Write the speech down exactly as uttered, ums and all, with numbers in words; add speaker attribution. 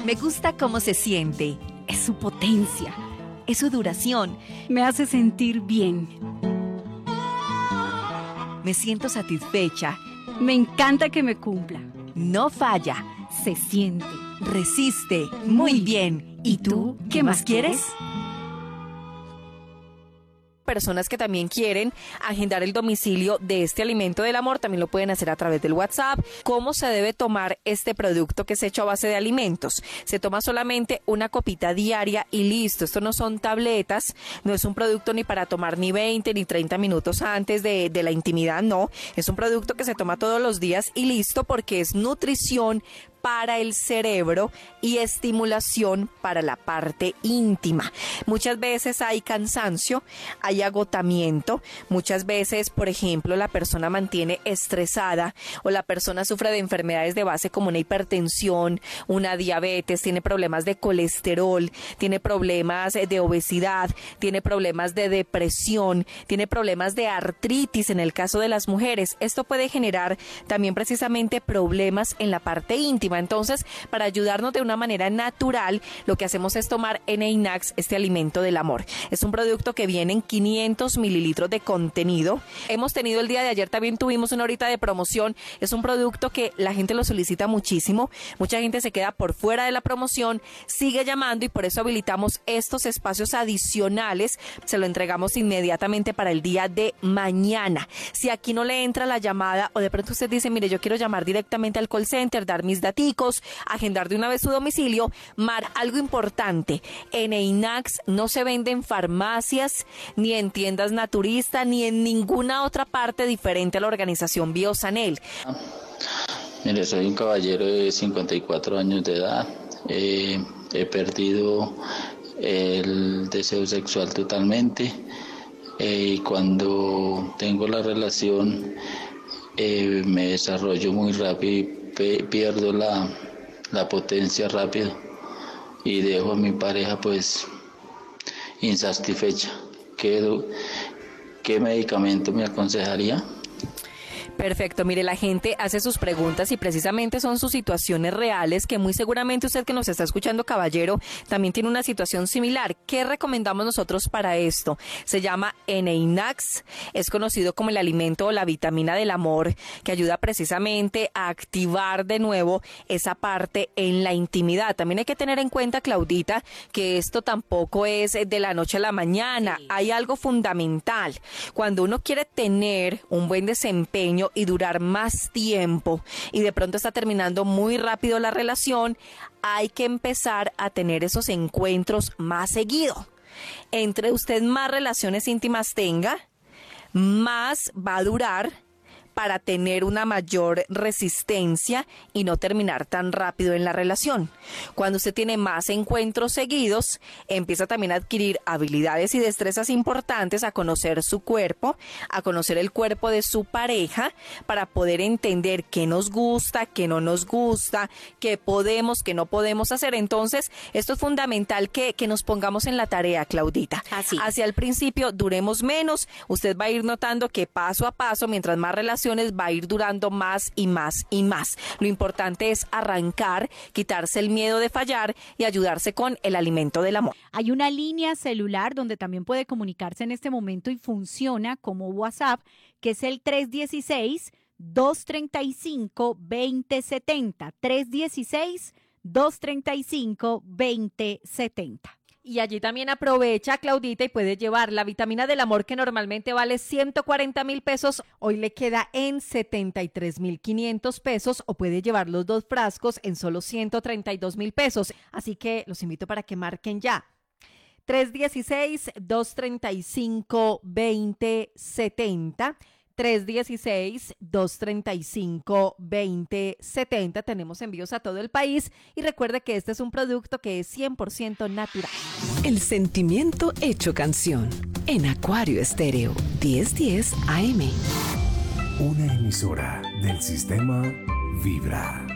Speaker 1: Me gusta cómo se siente.
Speaker 2: Es su potencia.
Speaker 1: Es su duración.
Speaker 2: Me hace sentir bien.
Speaker 1: Me siento satisfecha.
Speaker 2: Me encanta que me cumpla.
Speaker 1: No falla.
Speaker 2: Se siente.
Speaker 1: Resiste. Muy bien. ¿Y tú qué más quieres?
Speaker 3: Personas que también quieren agendar el domicilio de este alimento del amor, también lo pueden hacer a través del WhatsApp. ¿Cómo se debe tomar este producto que es hecho a base de alimentos? Se toma solamente una copita diaria y listo. Esto no son tabletas, no es un producto ni para tomar ni veinte ni treinta minutos antes de, de la intimidad, no. Es un producto que se toma todos los días y listo, porque es nutrición para el cerebro y estimulación para la parte íntima. Muchas veces hay cansancio, hay agotamiento, muchas veces, por ejemplo, la persona mantiene estresada o la persona sufre de enfermedades de base como una hipertensión, una diabetes, tiene problemas de colesterol, tiene problemas de obesidad, tiene problemas de depresión, tiene problemas de artritis en el caso de las mujeres. Esto puede generar también precisamente problemas en la parte íntima. Entonces, para ayudarnos de una manera natural, lo que hacemos es tomar Eneinax, este alimento del amor. Es un producto que viene en quinientos mililitros de contenido. Hemos tenido el día de ayer, también tuvimos una horita de promoción. Es un producto que la gente lo solicita muchísimo. Mucha gente se queda por fuera de la promoción, sigue llamando y por eso habilitamos estos espacios adicionales. Se lo entregamos inmediatamente para el día de mañana. Si aquí no le entra la llamada o de pronto usted dice, mire, yo quiero llamar directamente al call center, dar mis datos, agendar de una vez su domicilio. Mar, algo importante, Eneinax no se vende en farmacias, ni en tiendas naturistas, ni en ninguna otra parte diferente a la organización Biosanel.
Speaker 4: Mire, soy un caballero de cincuenta y cuatro años de edad, eh, he perdido el deseo sexual totalmente, eh, y cuando tengo la relación eh, me desarrollo muy rápido y pierdo la, la potencia rápido y dejo a mi pareja pues insatisfecha. ¿Qué, qué medicamento me aconsejaría?
Speaker 3: Perfecto, mire, la gente hace sus preguntas y precisamente son sus situaciones reales, que muy seguramente usted que nos está escuchando, caballero, también tiene una situación similar. ¿Qué recomendamos nosotros para esto? Se llama Eneinax, es conocido como el alimento o la vitamina del amor, que ayuda precisamente a activar de nuevo esa parte en la intimidad. También hay que tener en cuenta, Claudita, que esto tampoco es de la noche a la mañana. Sí. Hay algo fundamental. Cuando uno quiere tener un buen desempeño y durar más tiempo y de pronto está terminando muy rápido la relación, hay que empezar a tener esos encuentros más seguido. Entre usted más relaciones íntimas tenga, más va a durar para tener una mayor resistencia y no terminar tan rápido en la relación. Cuando usted tiene más encuentros seguidos, empieza también a adquirir habilidades y destrezas importantes, a conocer su cuerpo, a conocer el cuerpo de su pareja, para poder entender qué nos gusta, qué no nos gusta, qué podemos, qué no podemos hacer. Entonces, esto es fundamental que, que nos pongamos en la tarea, Claudita.
Speaker 1: Así.
Speaker 3: Hacia el principio duremos menos, usted va a ir notando que paso a paso, mientras más relaciones, va a ir durando más y más y más. Lo importante es arrancar, quitarse el miedo de fallar y ayudarse con el alimento del amor.
Speaker 2: Hay una línea celular donde también puede comunicarse en este momento y funciona como WhatsApp, que es el tres uno seis, dos tres cinco, dos cero siete cero. tres uno seis, dos tres cinco, dos cero siete cero.
Speaker 3: Y allí también aprovecha, Claudita, y puede llevar la vitamina del amor, que normalmente vale ciento cuarenta mil pesos. Hoy le queda en setenta y tres mil quinientos pesos, o puede llevar los dos frascos en solo ciento treinta y dos mil pesos. Así que los invito para que marquen ya. tres uno seis, dos tres cinco, dos cero siete cero. tres uno seis, dos tres cinco, dos cero siete cero. Tenemos envíos a todo el país y recuerde que este es un producto que es cien por ciento natural.
Speaker 5: El sentimiento hecho canción en Acuario Estéreo diez diez A M.
Speaker 6: Una emisora del sistema Vibra.